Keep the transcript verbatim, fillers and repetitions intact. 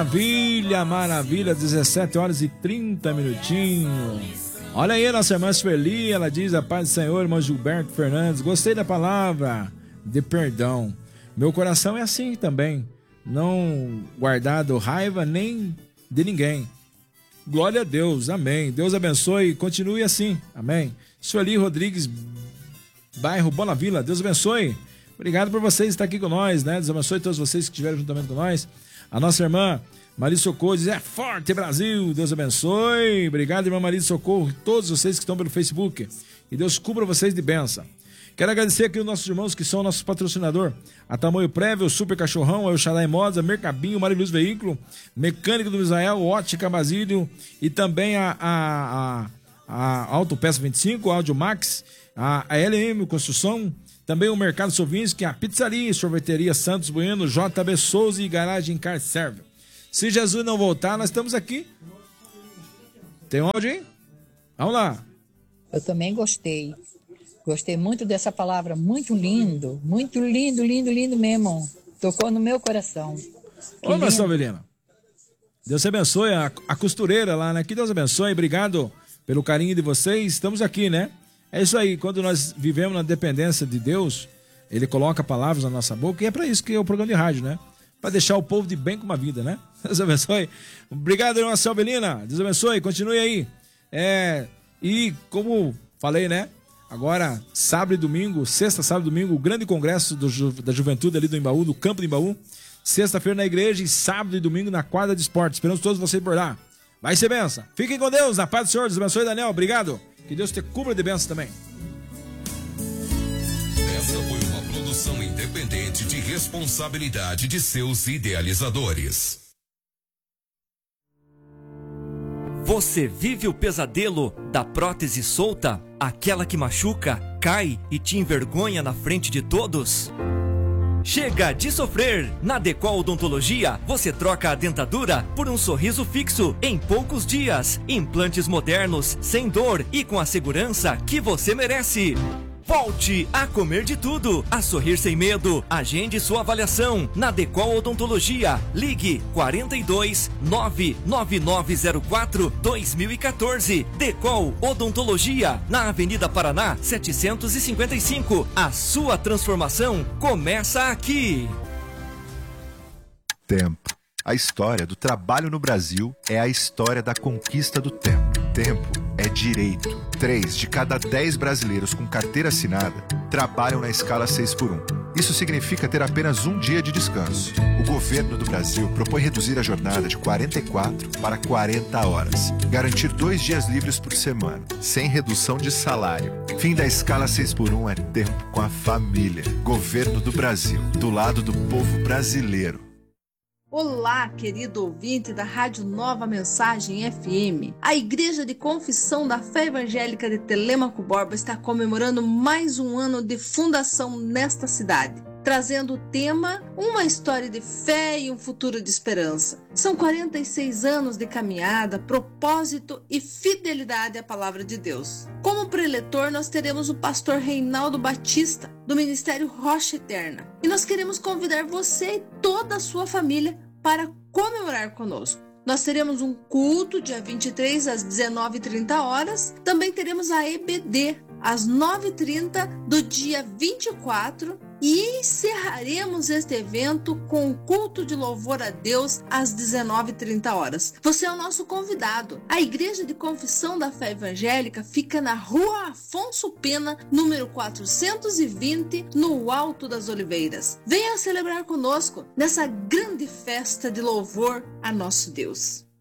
Maravilha, maravilha, dezessete horas e trinta minutinhos. Olha aí, nossa irmã Sueli, ela diz: a paz do Senhor, irmão Gilberto Fernandes. Gostei da palavra de perdão. Meu coração é assim também, não guardado raiva nem de ninguém. Glória a Deus, amém. Deus abençoe e continue assim, amém. Sueli Rodrigues, bairro Bona Vila, Deus abençoe. Obrigado por vocês estar aqui com nós, né? Deus abençoe todos vocês que estiveram juntamente com nós. A nossa irmã Maria Socorro diz: é forte Brasil, Deus abençoe. Obrigado, irmã Maria Socorro, todos vocês que estão pelo Facebook. E Deus cubra vocês de bênção. Quero agradecer aqui os nossos irmãos que são nossos patrocinadores: a Tamoio Prévio, Super Cachorrão, El Xalai Moda, Mercabinho, Mário Luz Veículo, Mecânico do Israel, Ótica Basílio e também a, a, a, a Autopeça vinte e cinco, a Audio Max, a, a L M Construção, também o Mercado Sovinski, a Pizzaria e Sorveteria Santos Bueno, J B Souza e Garagem Car Serve. Se Jesus não voltar, nós estamos aqui. Tem áudio, hein? Vamos lá. Eu também gostei. Gostei muito dessa palavra, muito lindo, muito lindo, lindo, lindo mesmo. Tocou no meu coração. Ô, Marcelo Savelina, Deus abençoe a, a costureira lá, né? Que Deus abençoe, obrigado pelo carinho de vocês. Estamos aqui, né? É isso aí, quando nós vivemos na dependência de Deus, Ele coloca palavras na nossa boca, e é para isso que é o programa de rádio, né? Para deixar o povo de bem com uma vida, né? Deus abençoe. Obrigado, irmã Selbelina. Deus abençoe, continue aí. É, e como falei, né? Agora, sábado e domingo, sexta, sábado e domingo, o grande congresso do, da juventude ali do Embaú, do campo do Embaú. Sexta-feira na igreja e sábado e domingo na quadra de esporte. Esperamos todos vocês por lá. Vai ser benção. Fiquem com Deus, na paz do Senhor. Deus abençoe, Daniel. Obrigado. Que Deus te cubra de bênção também. Essa foi uma produção independente de responsabilidade de seus idealizadores. Você vive o pesadelo da prótese solta? Aquela que machuca, cai e te envergonha na frente de todos? Chega de sofrer! Na Decol Odontologia, você troca a dentadura por um sorriso fixo em poucos dias. Implantes modernos, sem dor e com a segurança que você merece. Volte a comer de tudo, a sorrir sem medo. Agende sua avaliação na Decol Odontologia. Ligue quarenta e dois, nove nove nove zero quatro, dois mil e quatorze. Decol Odontologia, na Avenida Paraná, setecentos e cinquenta e cinco. A sua transformação começa aqui. Tempo. A história do trabalho no Brasil é a história da conquista do tempo. Tempo é direito. Três de cada dez brasileiros com carteira assinada trabalham na escala seis por um. Isso significa ter apenas um dia de descanso. O governo do Brasil propõe reduzir a jornada de quarenta e quatro para quarenta horas. Garantir dois dias livres por semana, sem redução de salário. Fim da escala seis por um é tempo com a família. Governo do Brasil, do lado do povo brasileiro. Olá, querido ouvinte da Rádio Nova Mensagem F M. A Igreja de Confissão da Fé Evangélica de Telêmaco Borba está comemorando mais um ano de fundação nesta cidade, trazendo o tema Uma História de Fé e um Futuro de Esperança. São quarenta e seis anos de caminhada, propósito e fidelidade à Palavra de Deus. Como preletor, nós teremos o pastor Reinaldo Batista, do Ministério Rocha Eterna. E nós queremos convidar você e toda a sua família para comemorar conosco. Nós teremos um culto dia vinte e três às dezenove e trinta horas. Também teremos a E B D às nove e trinta do dia vinte e quatro. E encerraremos este evento com o culto de louvor a Deus às dezenove e trinta horas. Você é o nosso convidado. A Igreja de Confissão da Fé Evangélica fica na Rua Afonso Pena, número quatrocentos e vinte, no Alto das Oliveiras. Venha celebrar conosco nessa grande festa de louvor a nosso Deus.